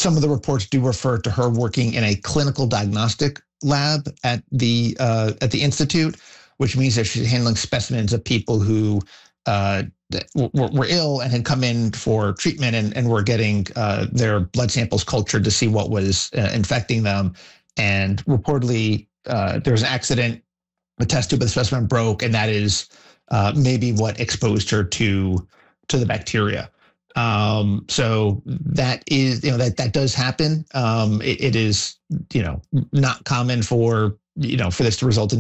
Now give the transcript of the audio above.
some of the reports do refer to her working in a clinical diagnostic lab at the institute, which means that she's handling specimens of people who were ill and had come in for treatment and were getting their blood samples cultured to see what was infecting them. And reportedly, there was an accident. The test tube of the specimen broke, and that is maybe what exposed her to the bacteria. So that is, that does happen. It is, not common for this to result in